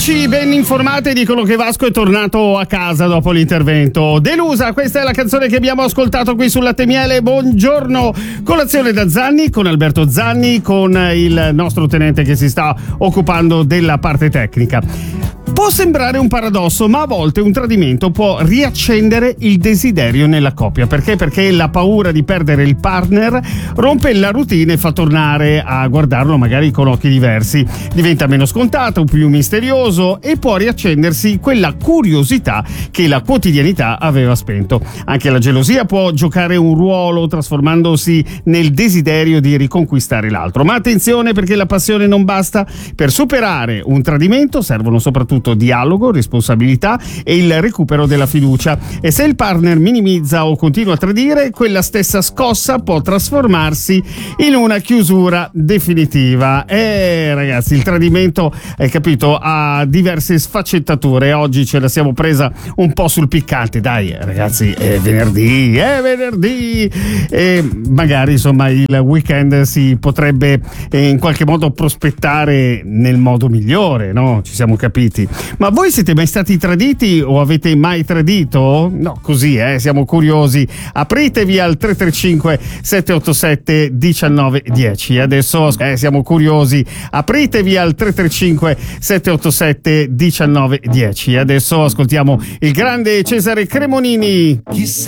Amici ben informati dicono che Vasco è tornato a casa dopo l'intervento. Delusa, questa è la canzone che abbiamo ascoltato qui sul Latte Miele. Buongiorno, colazione da Zanni, con Alberto Zanni, con il nostro tenente che si sta occupando della parte tecnica. Può sembrare un paradosso, ma a volte un tradimento può riaccendere il desiderio nella coppia. Perché? Perché la paura di perdere il partner rompe la routine e fa tornare a guardarlo magari con occhi diversi. Diventa meno scontato, più misterioso e può riaccendersi quella curiosità che la quotidianità aveva spento. Anche la gelosia può giocare un ruolo, trasformandosi nel desiderio di riconquistare l'altro. Ma attenzione, perché la passione non basta. Per superare un tradimento servono soprattutto dialogo, responsabilità e il recupero della fiducia. E se il partner minimizza o continua a tradire, quella stessa scossa può trasformarsi in una chiusura definitiva. Ragazzi, il tradimento, hai capito, ha diverse sfaccettature. Oggi ce la siamo presa un po' sul piccante. Dai ragazzi, è venerdì e magari insomma il weekend si potrebbe in qualche modo prospettare nel modo migliore, no? Ci siamo capiti. Ma voi siete mai stati traditi o avete mai tradito? No, così, siamo curiosi. Apritevi al 335 787 1910. Adesso siamo curiosi. Apritevi al 335 787 1910. Adesso ascoltiamo il grande Cesare Cremonini.